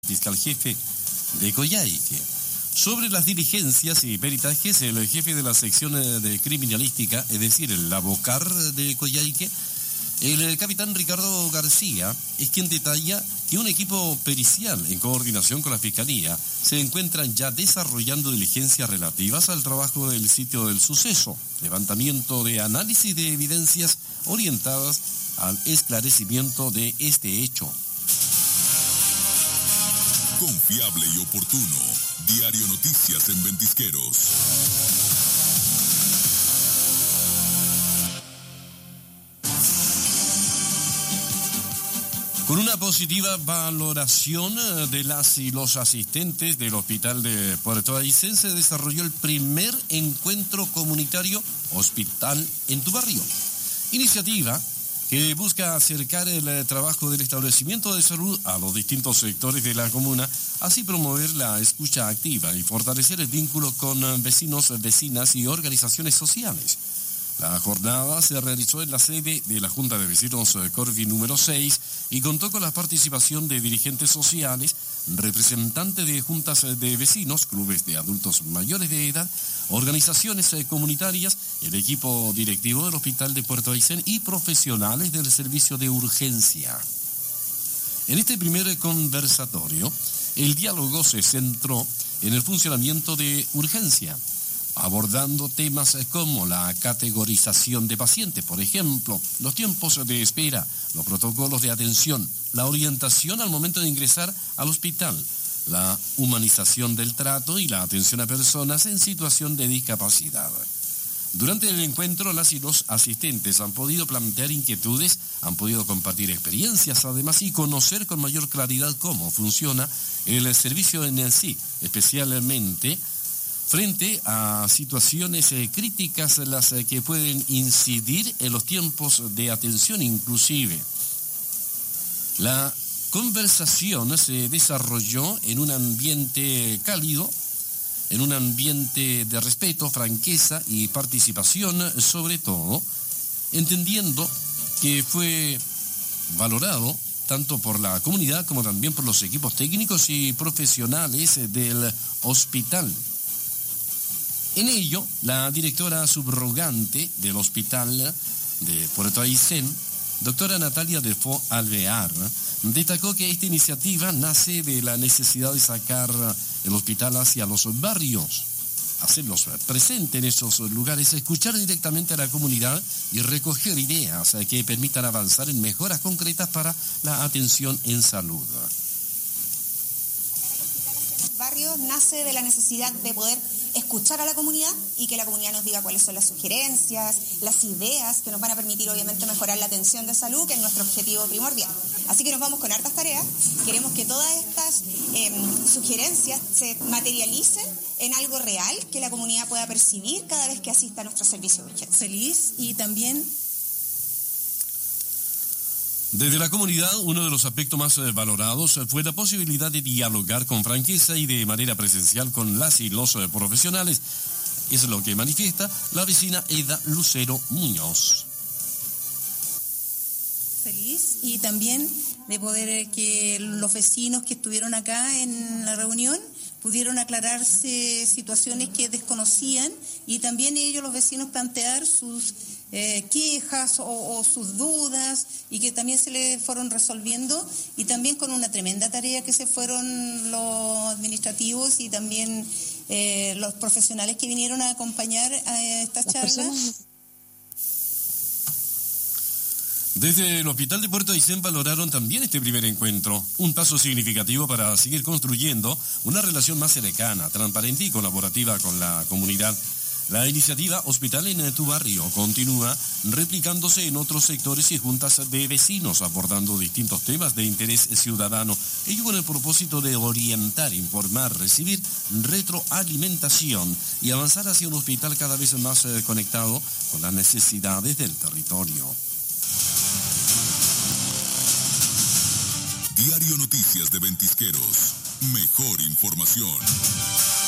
fiscal jefe de Coyhaique. Sobre las diligencias y peritajes, el jefe de la sección de criminalística, es decir, el ABOCAR de Coyhaique, el capitán Ricardo García, es quien detalla que un equipo pericial en coordinación con la Fiscalía se encuentran ya desarrollando diligencias relativas al trabajo del sitio del suceso, levantamiento de análisis de evidencias orientadas al esclarecimiento de este hecho. Confiable y oportuno. Diario Noticias en Ventisqueros. Con una positiva valoración de las y los asistentes del Hospital de Puerto Aysén, se desarrolló el primer encuentro comunitario Hospital en tu Barrio. Iniciativa que busca acercar el trabajo del establecimiento de salud a los distintos sectores de la comuna, así promover la escucha activa y fortalecer el vínculo con vecinos, vecinas y organizaciones sociales. La jornada se realizó en la sede de la Junta de Vecinos Corvi número 6 y contó con la participación de dirigentes sociales, representantes de juntas de vecinos, clubes de adultos mayores de edad, organizaciones comunitarias, el equipo directivo del Hospital de Puerto Aysén y profesionales del servicio de urgencia. En este primer conversatorio, el diálogo se centró en el funcionamiento de urgencia, abordando temas como la categorización de pacientes, por ejemplo, los tiempos de espera, los protocolos de atención, la orientación al momento de ingresar al hospital, la humanización del trato y la atención a personas en situación de discapacidad. Durante el encuentro, las y los asistentes han podido plantear inquietudes, han podido compartir experiencias, además, y conocer con mayor claridad cómo funciona el servicio en sí, especialmente frente a situaciones críticas las que pueden incidir en los tiempos de atención inclusive. La conversación se desarrolló en un ambiente cálido, en un ambiente de respeto, franqueza y participación, sobre todo, entendiendo que fue valorado tanto por la comunidad como también por los equipos técnicos y profesionales del hospital. En ello, la directora subrogante del Hospital de Puerto Aysén, doctora Natalia Defo Alvear, destacó que esta iniciativa nace de la necesidad de sacar el hospital hacia los barrios, hacerlos presentes en esos lugares, escuchar directamente a la comunidad y recoger ideas que permitan avanzar en mejoras concretas para la atención en salud. Barrios nace de la necesidad de poder escuchar a la comunidad y que la comunidad nos diga cuáles son las sugerencias, las ideas que nos van a permitir obviamente mejorar la atención de salud, que es nuestro objetivo primordial. Así que nos vamos con hartas tareas. Queremos que todas estas sugerencias se materialicen en algo real que la comunidad pueda percibir cada vez que asista a nuestro servicio de urgencia. Feliz y también... Desde la comunidad, uno de los aspectos más valorados fue la posibilidad de dialogar con franqueza y de manera presencial con las y los profesionales. Es lo que manifiesta la vecina Eda Lucero Muñoz. Feliz y también de poder que los vecinos que estuvieron acá en la reunión pudieron aclararse situaciones que desconocían y también ellos, los vecinos, plantear sus quejas o sus dudas y que también se le fueron resolviendo y también con una tremenda tarea que se fueron los administrativos y también los profesionales que vinieron a acompañar a estas charlas. Desde el Hospital de Puerto Aysén valoraron también este primer encuentro, un paso significativo para seguir construyendo una relación más cercana, transparente y colaborativa con la comunidad. La iniciativa Hospital en tu Barrio continúa replicándose en otros sectores y juntas de vecinos, abordando distintos temas de interés ciudadano, ello con el propósito de orientar, informar, recibir retroalimentación y avanzar hacia un hospital cada vez más conectado con las necesidades del territorio. Diario Noticias de Ventisqueros. Mejor información.